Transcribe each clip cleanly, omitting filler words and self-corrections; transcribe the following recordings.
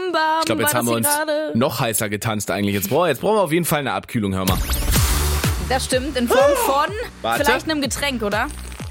bam. Ich glaube, jetzt haben wir uns noch heißer getanzt eigentlich. Jetzt brauchen wir auf jeden Fall eine Abkühlung, hör mal. Das stimmt, in Form von Warte. vielleicht einem Getränk, oder?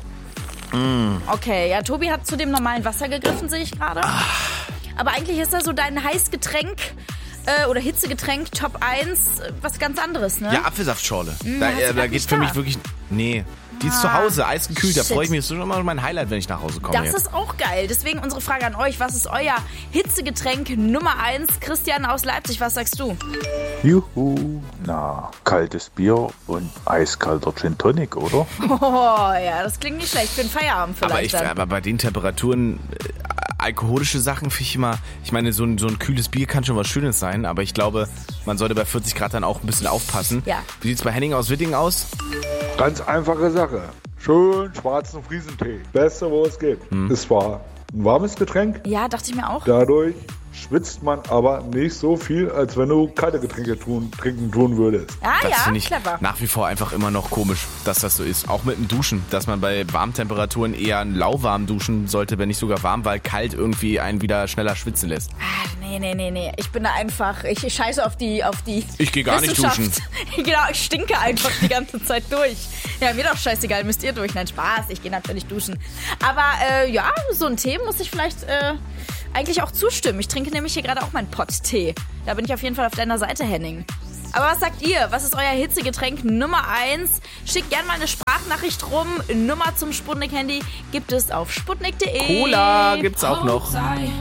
Okay, ja, Tobi hat zu dem normalen Wasser gegriffen, sehe ich gerade. Aber eigentlich ist das so dein Heißgetränk oder Hitzegetränk Top 1 was ganz anderes, ne? Ja, Apfelsaftschorle. hast du Da grad geht's nicht für da? mich wirklich... Nee, die ist zu Hause, eisgekühlt. Da Shit. freue ich mich. Das ist schon immer mein Highlight, wenn ich nach Hause komme. Das ist auch geil. Deswegen unsere Frage an euch. Was ist euer Hitzegetränk Nummer 1? Christian aus Leipzig, was sagst du? Juhu, na, kaltes Bier und eiskalter Gin Tonic, oder? Oh ja, das klingt nicht schlecht. Für den Feierabend vielleicht dann. Aber bei den Temperaturen, alkoholische Sachen finde ich immer... Ich meine, so ein kühles Bier kann schon was Schönes sein, aber ich glaube, man sollte bei 40 Grad dann auch ein bisschen aufpassen. Ja. Wie sieht's bei Henning aus Wittingen aus? Ganz einfache Sache. Schön schwarzen Friesentee. Beste, wo es geht. Es war ein warmes Getränk. Ja, dachte ich mir auch. Dadurch schwitzt man aber nicht so viel, als wenn du kalte Getränke trinken tun würdest. Ah Das ja, finde ich clever. nach wie vor einfach immer noch komisch, dass das so ist. Auch mit dem Duschen, dass man bei warmen Temperaturen eher lauwarm duschen sollte, wenn nicht sogar warm, weil kalt irgendwie einen wieder schneller schwitzen lässt. Nee. Ich bin da einfach, ich scheiße auf die Ich gehe gar nicht Wissenschaft. duschen. Genau, ich stinke einfach die ganze Zeit durch. Ja, mir doch scheißegal, müsst ihr durch. Nein, Spaß, ich gehe natürlich duschen. Aber ja, so ein Tee muss ich vielleicht eigentlich auch zustimmen. Ich trinke nämlich hier gerade auch meinen Pott-Tee. Da bin ich auf jeden Fall auf deiner Seite, Henning. Aber was sagt ihr? Was ist euer Hitzegetränk Nummer 1? Schickt gerne mal eine Sprachnachricht rum. Nummer zum Sputnik-Handy gibt es auf sputnik.de. Cola gibt's auch noch.